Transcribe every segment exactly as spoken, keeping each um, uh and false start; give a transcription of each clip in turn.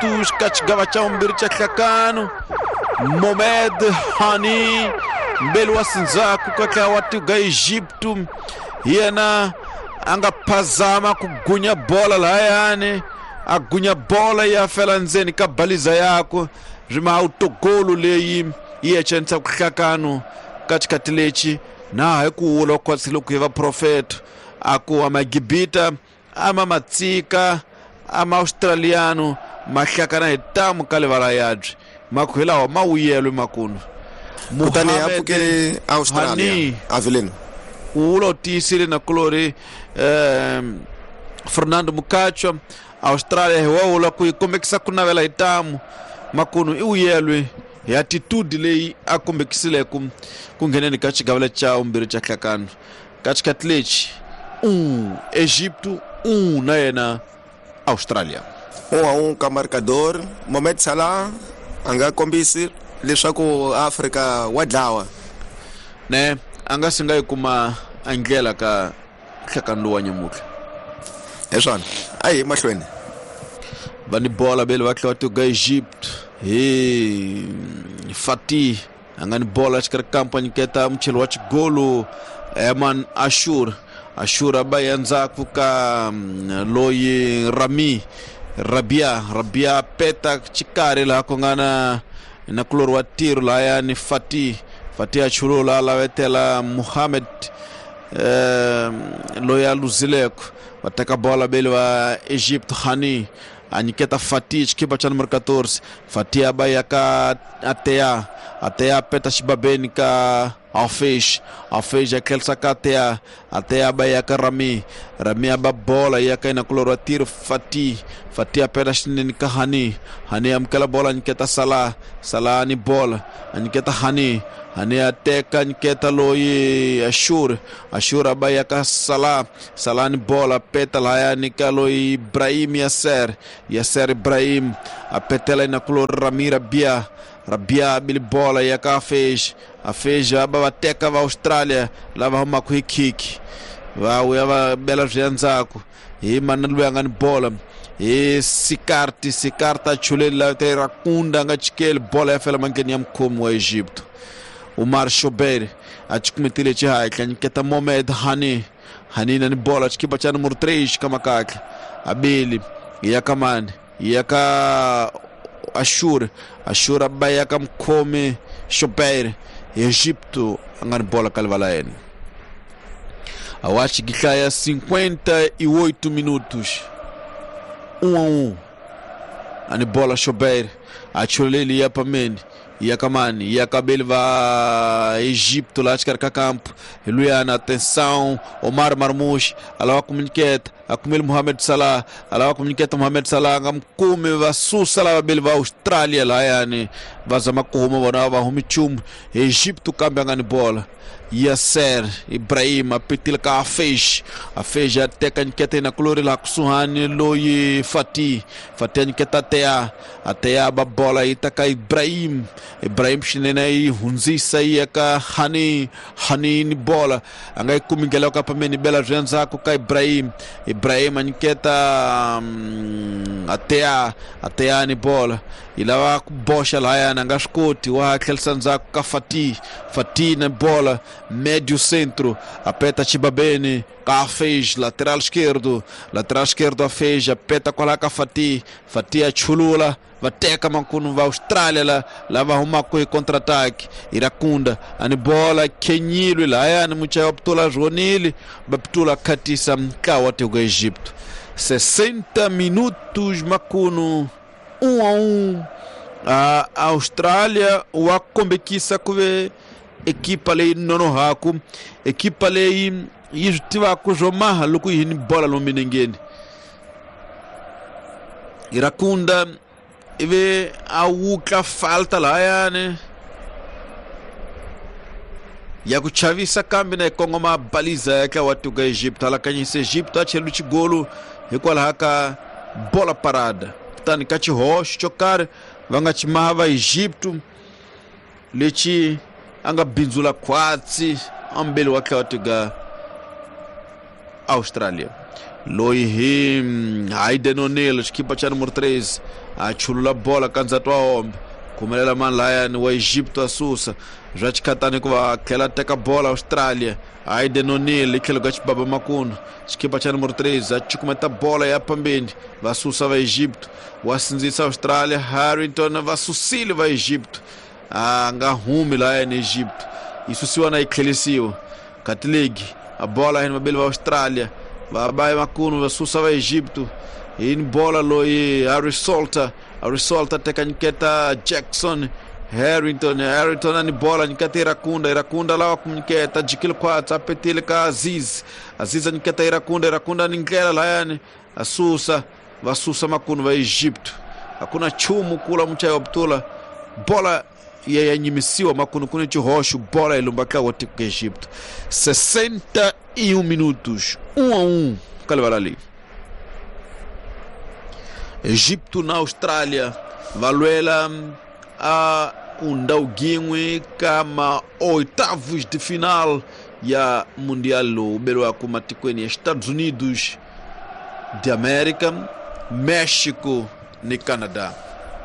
minutos kachigava cha umbiri cha kakano Mohamed Hani mbele wasinzaku kaka watu ga Egypto yana anga pazama kugunya bola la yani agunya bola ya felanzeni kabaliza yako rima autogolu leyi yechenza kukakano katikati lechi na haikuulo kwa silo kuiva Prophet aku amagibita ama matsika ama australiano mahlakana hitamu kalevala yadri makuhela wa mawiyelwe makunu Mutane hapo ke Australia avileno ulo tisile na kolore eh, Fernando Mucacho Australia hewa ula kuikomekisa kuna vela hitamu makunu iuyelwe ya attitude lei akombekisile kum kungeneni kachigavale cha umbiri cha kakano kachikati lechi um Egipto um na ena Australia um a um ka marcador Mohamed Salah anga kombisi leswaku Africa wadlawa ne anga singa kuma angela ka kakando wa nyamuka eswana ai mahlweni bani bola bele watlatu ga Egypt he Fati angani bola chikar kampani keta mchelo wa golo Eman Ashur Ashura bayanza kuka loyi Rami Rabia Rabia peta chikari la kongana na kulor wa tiro la yani Fati Fati achuro la la wetela Mohamed eh, loya Luzileko wataka bola bele wa Egypt Hani aniketa Fati chikipa cha numero fourteen Fati abaya ka atea atea peta shibabeni ka Afesh Afesh akelsa ka atea atea abaya ka Rami Rami aba bola yaka ina kulorwa tiro Fati Fati apeta shinini ka Hani Hani amkela bola aniketa Salah Salah ani bola aniketa Hani Hani ateka aniketa loyi Ashur Ashur abaya ka Salah Salah ni bola peta laya nika loyi Ibrahim Yasser Yasser Ibrahim apetela ina kulorwa Rami Rabia Rabia bil bola yaka Afesh Afesh aba wateka va Australia lava homa kuhikiki Wow, yava bela janzako. E manalwe angani bola. E sikarti sikarta chule la te rakunda ngachikel bola ya fela mangeni ya mkomu wa Egypto. Umar Shober achikumitile chihai kanyiketa Mohamed Hani. Hani nani bola chikipa cha numero three kama kake. Abeli yaka man yaka Ashur Ashur abaya yaka mkome Shober Egypto angani bola kalvalaeni. Awashi gikaya cinquenta e oito minutos um a um ani bola Shober achulele ya pameni ya kamani ya kabele va Egipto lá de campo Luiana atenção Omar Marmoush alawa comunicate akumel Mohamed Salah alawa comunicate Mohamed Salah ngam kume va susala bele va Australia lá yani vazama kuma wana va humichum Egipto cambia ngani bola Yasser Ibrahim apitil ka Afesh Afesh ateka nikete na klori la kusuhani loyi Fati Fati niketa atea atea ba bola itaka Ibrahim Ibrahim shinena i hunzisa yaka Hani Hani ni bola angai kumingela ka pameni bela jenza ko ka Ibrahim Ibrahim niketa um, atea atea ni bola ilawa kubosha laya na ngashkoti wa kelsanza ka Fati Fati na bola médio centro apeta Chibabene ka Afesh lateral esquerdo lateral esquerdo Afesh apeta kola ka Fati Fati achulula vateka mankunu va Australia la lava huma ko contra-ataque irakunda ani bola kenyilwe la yani mucha optola jonili baptula katisa mkawa te go Egipto sessenta minutos makunu um a um a Austrália wa kombekisa kuve ekipa lei nono haku ekipa lei yitiwa kujomaha luku yini bola no minengeni irakunda ive awuka falta la yani ya kuchavisa kambi na Kongo ma baliza yake watu ga Egypto ala kanyise Egypto achelu chigolo ikola haka bola parada tani kachi hosh chokar vanga chimava Egypto lechi anga binzula kwatsi ambele wake watu ga Australia Loyi him Aiden O'Neill chikipa cha numero three achulula bola kanzatu wa hombe kumelela man Lion wa Egypto asusa zachikatani kuva kela teka bola Australia Aiden O'Neill ikelo gachibaba makuno skipa cha número treze achikumeta bola ya pambeni vasusa va Egypto wasinzisa Australia Harrington vasusile va Egypto anga humi Lion Egypto isso siwa na ikhelisiwa katligi a bola hin mabel va Australia va bai makuno vasusa va Egypto in bola loyi a resulta a resulta teka nketa Jackson Harrington Harrington ani bola nikata irakunda irakunda lawa kumniketa jikil kwata apetile ka Aziz Aziz nikata irakunda irakunda ningela Lion asusa vasusa makuno va Egypto hakuna chumu kula mchayo Abdullah bola ya yanyimisiwa makuno kune chihosho bola ilumbaka wote kwa Egypto sessenta e um minutos um a um Kalevalali Egipto na Austrália valuela a undauguinwe kama oitavos de final ya mundial ubelwa kumatikweni Estados Unidos de América, México ni Canadá.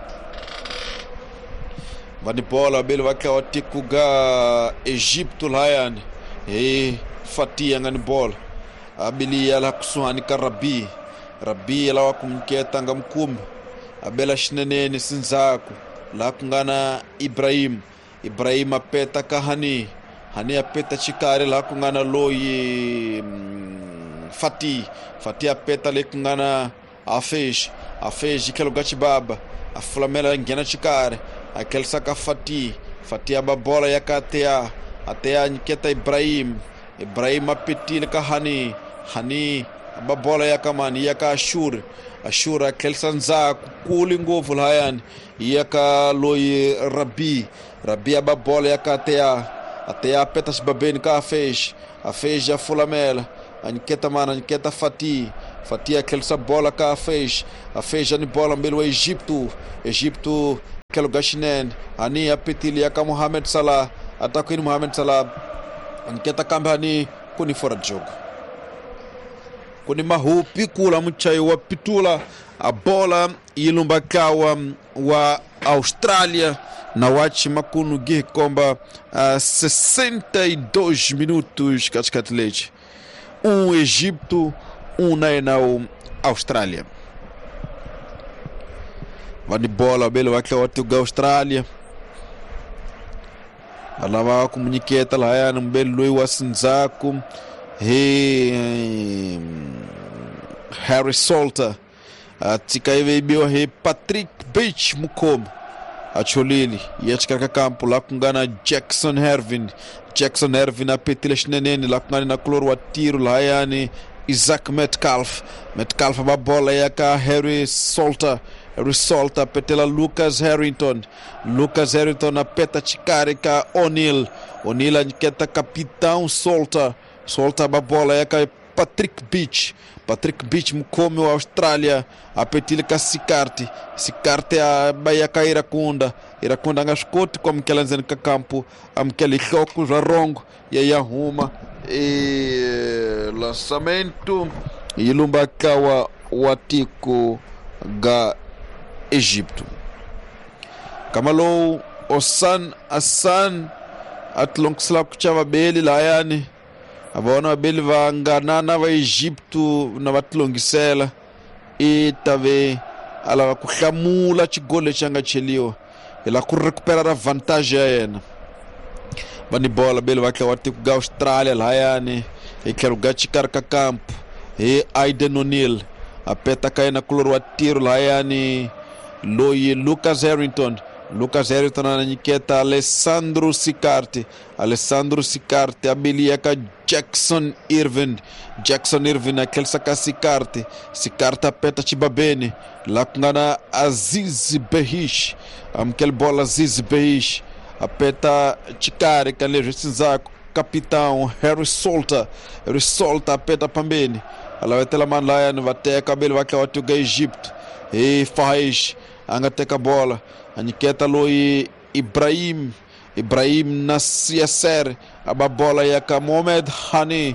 Vani bola belwa kwa tikuga Egipto Lion e fatia ngani bola abili yala kusuhani karabi Rabi la wakumketa ngamkum abela shinenene sinzaku la kungana Ibrahim Ibrahim apeta kahani hani apeta chikare la kungana loyi mm, Fati Fati apeta le kungana Afej Afej ikelo gachibaba afulamela ngena chikare akel saka Fati Fati aba bola yakatea atea niketa Ibrahim Ibrahim apetile kahani hani aba bola yaka mani yaka Ashur Ashur akelsanza kuli ngovu Lion yaka loyi Rabi Rabi aba bola yaka atea atea petas babeni ka Afej Afej afulamela aniketa mana aniketa Fati Fati akelsa bola ka Afej Afej ani bola mbele Egipto Egipto kelo gashinen ani apetili yaka Mohamed Salah atakwini Mohamed Salah aniketa kamba ani kuni fora de jogo kuni mahupi kula mchayo wa pitula a bola ilumbakawa wa Austrália na wachi makunu gihe komba a sessenta e dois minutos katikati leite um Egipto um na Austrália vani bola bele wakla watu ga Austrália alawa komuniketa la ya mbele loi wasinzaku he Harry Salter atika ibio he Patrick Beach mukom acholili yachika kampo la kungana Jackson Hervin Jackson Hervin apetile shinenene la kungana na kloro wa tiro la yani Isaac Metcalf Metcalf ba bola yaka Harry Salter Harry Salter petela Lucas Harrington Lucas Harrington apeta chikare ka O'Neill O'Neill aniketa capitão Salter Salter ba bola yaka Patrick Beach Patrick Beach mkome wa Australia apetile ka Sikarte Sikarte a bayaka irakunda irakunda ngashkoti kwa mkelanzeni ka kampo amkeli khoko jarongo ya yahuma e lançamento ilumba kawa watiko ga Egipto kamalo Osan Hassan atlonksla kuchava beli layani abona beli vanganana va Egipto na vatlongisela e tave ala kuhlamula chigole changa cheliwa ela ku recuperar a vantagem yena vani bola beli vakla wati ku Austrália layani e quero gachikar ka campo e Aiden O'Neill apeta kaina kloro wa tiro layani loyi Lucas Harrington Lucas Harrington ananiketa Alessandro Sikarte Alessandro Sikarte abiliaka Jackson Irvin Jackson Irvin akelsa ka Sikarte Sikarte apeta chibabene lakungana Aziz Behish amkel bola Aziz Behish apeta chikare kalejo sinzako capitão Harry Salter Harry Salter apeta pambeni alawetela man Lion vateka bele vakla watu ga Egipto e faz angateka bola aniketa loyi Ibrahim Ibrahim Nasser aba bola yaka Mohamed Hani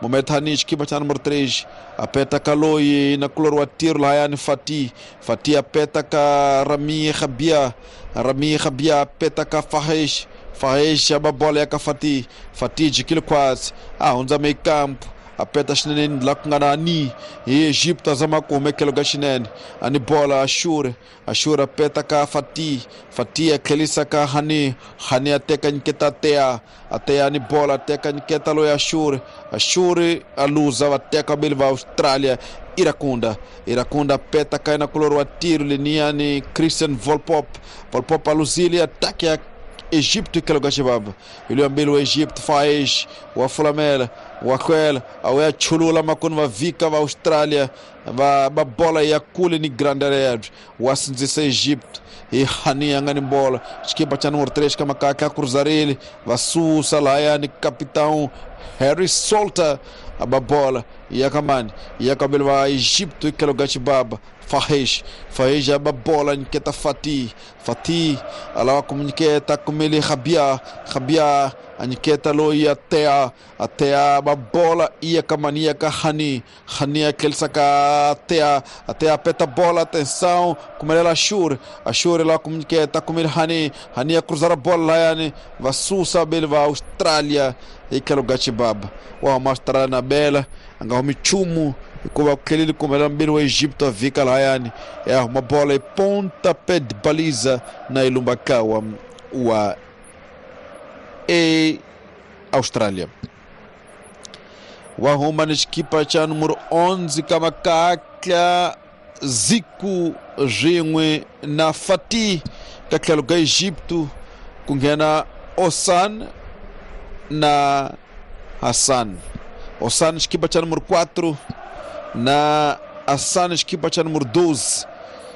momento hani equipa cha número três apeta Kaloi na color wa tiro hayani Fati Fati apeta ka Rami Khabia Rami Khabia apeta ka Fahesh Fahesh aba bola ya ka Fati Fati jikile quase ah unza meio campo apeta shinene la kungana ni e Egipto azama kumekelo gashinene ani bola Ashur Ashur apeta ka Fati Fati akelisa ka Hani Hani ateka nketa tea atea ni bola ateka nketa lo ya Ashur Ashur aluza ateka bilva Austrália Irakunda Irakunda apeta ka na color wa tiro linia ni Christian Volpop Volpop aluzili atake ya Egipto que lugar chibaba ele ambelo o Egipto faz o Flamela o aquel ao é chulula makun va vika va Austrália va ba bola ya kule ni grande área o asinze Egipto e hani angani bola equipa cha número três kama kaka cruzar ele va susa lá ya ni capitão Harry Solta a bola e a kamani e a cabelo va Egipto que lugar chibaba Fahesh Fahesh a bola nketa Fati Fati ala comunicata com ele Khabia Khabia aniketa lo ia tea atea ba bola ia kamania ka Hani Hani akelsa ka tea atea peta bola atenção como ela Ashur Ashur ela comunicata com ele Hani Hani a cruzar a bola yani va susa bel va Austrália e que lugar chibaba wa mostra na bela anga michumu como aquele como era bem o Egipto fica lá yani é uma bola e ponta pé de baliza na Ilumbakawa wa e Austrália wa homa na equipa cha número onze kama kakla Zico Ringwe na Fati kakela ga Egipto kungena Osan na Hassan Osan equipa cha número quatro na Hassan equipa cha número doze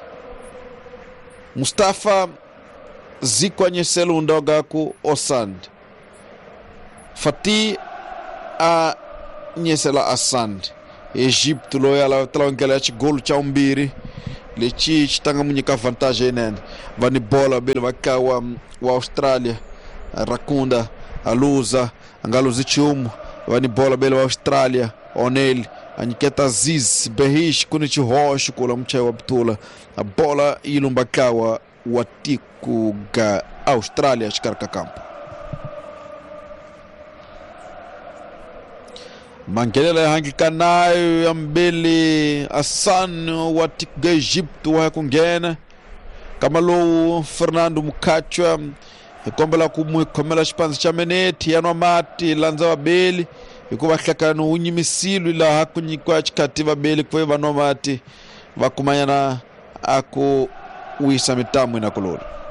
Mustafa Zico anyeselo undoga ku Osan Fati a nyesela Hassan Egipto lo yala tlaongela chi gol cha umbiri lechi chitanga munyika vantagem nene vani bola bele vakawa wa Austrália Rakunda aluza angaluzi chum vani bola bele wa Austrália onel aniketa Aziz Behish kunichi roxo kula mchai wa btula a bola ilumbakawa watiku ga Austrália shikarka campo mangelela hangi kanayo ambele Hassan watiku ga Egipto wa kungena kama lo Fernando Mukachwa ikombela kumwe komela spanza cha meneti yanwa mati lanza wa beli ikuba hlakano unyimisilu ila hakunyikwa chikativa beli kwe vanomati vakumanyana ako uisa mitamu inakulori